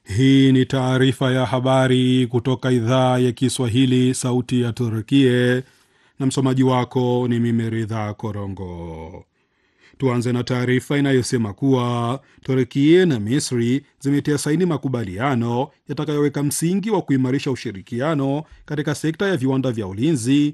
Hii ni taarifa ya habari kutoka idhaa ya Kiswahili, sauti ya Turkie, na msomaji wako ni mimi Ridha Korongo. Tuanze na taarifa inayosema kuwa Turkie na Misri zimetia saini makubaliano yatakayoweka msingi wa kuimarisha ushirikiano katika sekta ya viwanda vya ulinzi